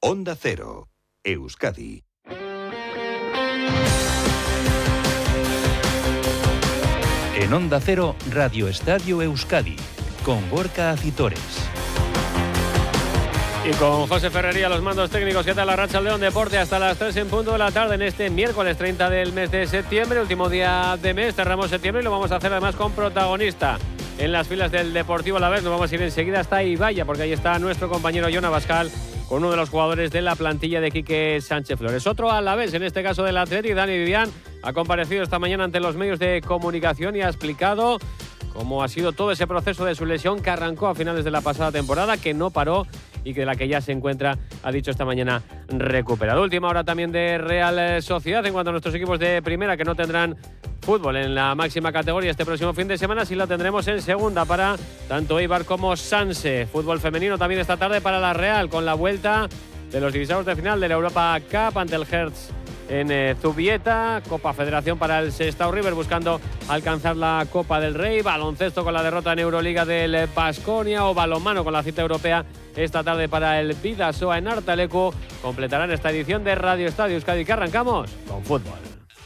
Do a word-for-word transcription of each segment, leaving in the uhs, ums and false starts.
Onda Cero, Euskadi. En Onda Cero, Radio Estadio Euskadi, con Gorka Acitores. Y con José Ferrería, los mandos técnicos. ¿Qué tal? Arratsaldeon Deporte hasta las tres en punto de la tarde en este miércoles treinta del mes de septiembre, último día de mes, cerramos septiembre y lo vamos a hacer además con protagonista en las filas del Deportivo Alavés. Nos vamos a ir enseguida hasta Ibaya, porque ahí está nuestro compañero Jon Abascal con uno de los jugadores de la plantilla de Quique Sánchez Flores. Otro Alavés, en este caso del Athletic, Dani Vivian, ha comparecido esta mañana ante los medios de comunicación y ha explicado cómo ha sido todo ese proceso de su lesión que arrancó a finales de la pasada temporada, que no paró y que de la que ya se encuentra, ha dicho esta mañana, recuperado. Última hora también de Real Sociedad en cuanto a nuestros equipos de primera, que no tendrán fútbol en la máxima categoría este próximo fin de semana, sí la tendremos en segunda para tanto Eibar como Sanse. Fútbol femenino también esta tarde para la Real, con la vuelta de los divisados de final de la Europa Cup ante el Hertz en eh, Zubieta. Copa Federación para el Sestao River, buscando alcanzar la Copa del Rey. Baloncesto con la derrota en Euroliga del Baskonia, o balonmano con la cita europea esta tarde para el Bidasoa en Artalecu. Completarán esta edición de Radio Estadio Euskadi, que arrancamos con fútbol.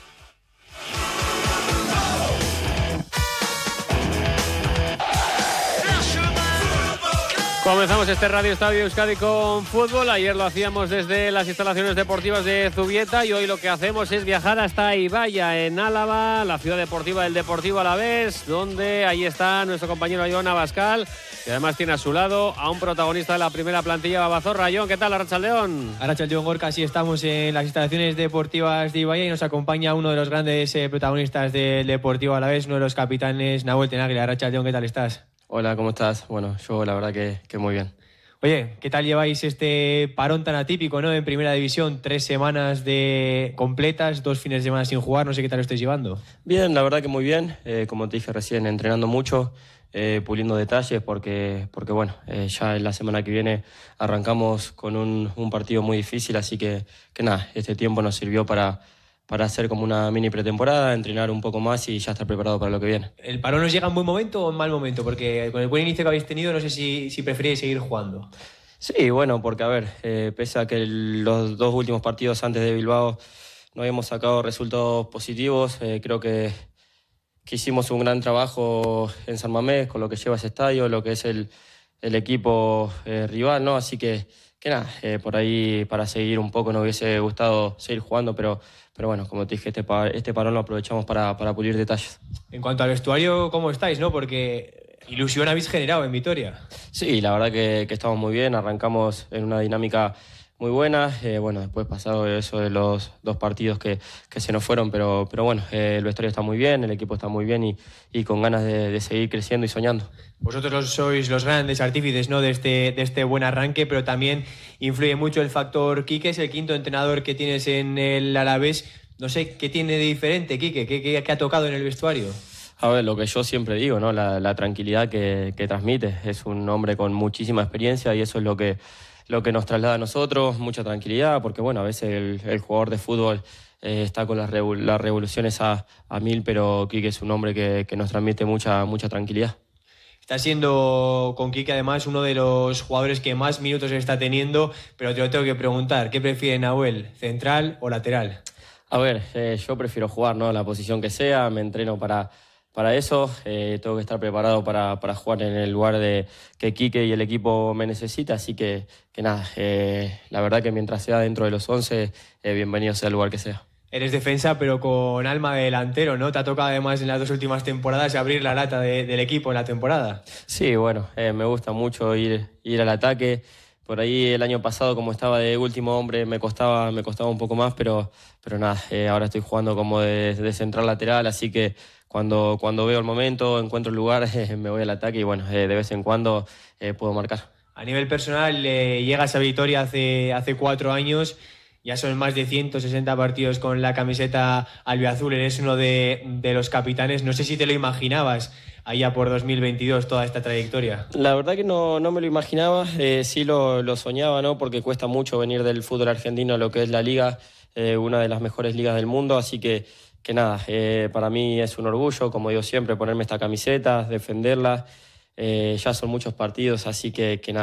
Comenzamos este Radio Estadio Euskadi con fútbol. Ayer lo hacíamos desde las instalaciones deportivas de Zubieta y hoy lo que hacemos es viajar hasta Ibaya, en Álava, la ciudad deportiva del Deportivo Alavés, donde ahí está nuestro compañero Jon Abascal, que además tiene a su lado a un protagonista de la primera plantilla, Babazorra. Jon, ¿qué tal, Arratsaldeon? Arratsaldeon, Gorka, sí, estamos en las instalaciones deportivas de Ibaya y nos acompaña uno de los grandes eh, protagonistas del Deportivo Alavés, uno de los capitanes, Nahuel Tenaglia. Arratsaldeon, ¿qué tal estás? Hola, ¿cómo estás? Bueno, yo la verdad que, que muy bien. Oye, ¿qué tal lleváis este parón tan atípico, ¿no? En Primera División, tres semanas de completas, dos fines de semana sin jugar, no sé qué tal lo estáis llevando. Bien, la verdad que muy bien, eh, como te dije recién, entrenando mucho, eh, puliendo detalles, porque, porque bueno, eh, ya en la semana que viene arrancamos con un, un partido muy difícil, así que, que nada, este tiempo nos sirvió para... para hacer como una mini pretemporada, entrenar un poco más y ya estar preparado para lo que viene. ¿El parón os llega en buen momento o en mal momento? Porque con el buen inicio que habéis tenido, no sé si, si preferíais seguir jugando. Sí, bueno, porque a ver, eh, pese a que el, los dos últimos partidos antes de Bilbao no habíamos sacado resultados positivos, eh, creo que, que hicimos un gran trabajo en San Mamés con lo que lleva ese estadio, lo que es el, el equipo eh, rival, ¿no? Así que, que nada, eh, por ahí para seguir un poco nos hubiese gustado seguir jugando, pero... Pero bueno, como te dije, este, par, este parón lo aprovechamos para, para pulir detalles. En cuanto al vestuario, ¿cómo estáis, no? Porque ilusión habéis generado en Vitoria. Sí, la verdad que, que estamos muy bien. Arrancamos en una dinámica muy buena. Eh, bueno, después pasado eso de los dos partidos que, que se nos fueron, pero, pero bueno, eh, el vestuario está muy bien, el equipo está muy bien y, y con ganas de, de seguir creciendo y soñando. Vosotros sois los grandes artífices, ¿no? de, este, de este buen arranque, pero también influye mucho el factor Quique, es el quinto entrenador que tienes en el Alavés. No sé, ¿qué tiene de diferente, Quique? ¿Qué, qué, qué ha tocado en el vestuario? A ver, lo que yo siempre digo, ¿no? La, la tranquilidad que, que transmite. Es un hombre con muchísima experiencia y eso es lo que, lo que nos traslada a nosotros, mucha tranquilidad, porque bueno, a veces el, el jugador de fútbol eh, está con las, revol- las revoluciones a, a mil, pero Quique es un hombre que, que nos transmite mucha, mucha tranquilidad. Está siendo con Quique además uno de los jugadores que más minutos está teniendo, pero te lo tengo que preguntar, ¿qué prefiere Nahuel, central o lateral? A ver, eh, yo prefiero jugar, ¿no? La posición que sea, me entreno para, para eso, eh, tengo que estar preparado para, para jugar en el lugar de, que Quique y el equipo me necesita, así que, que nada, eh, la verdad que mientras sea dentro de los once, eh, bienvenido sea el lugar que sea. Eres defensa, pero con alma de delantero, ¿no? Te ha tocado además en las dos últimas temporadas abrir la lata de, del equipo en la temporada. Sí, bueno, eh, me gusta mucho ir, ir al ataque. Por ahí el año pasado, como estaba de último hombre, me costaba, me costaba un poco más, pero, pero nada, eh, ahora estoy jugando como de, de central lateral, así que cuando, cuando veo el momento, encuentro el lugar, eh, me voy al ataque y bueno, eh, de vez en cuando eh, puedo marcar. A nivel personal, eh, llegas a Vitoria hace, hace cuatro años. Ya son más de ciento sesenta partidos con la camiseta albiazul, eres uno de, de los capitanes. No sé si te lo imaginabas allá por dos mil veintidós toda esta trayectoria. La verdad que no, no me lo imaginaba, eh, sí lo, lo soñaba, ¿no? Porque cuesta mucho venir del fútbol argentino a lo que es la liga, eh, una de las mejores ligas del mundo, así que, que nada, eh, para mí es un orgullo, como digo siempre, ponerme esta camiseta, defenderla. Eh, ya son muchos partidos, así que, que nada.